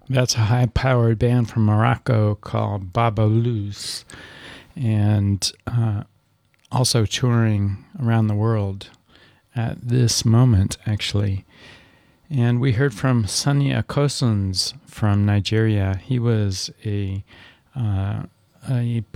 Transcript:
That's a high-powered band from Morocco called Babalous, and also touring around the world at this moment, actually. And we heard from Sonny Akosons from Nigeria. He was a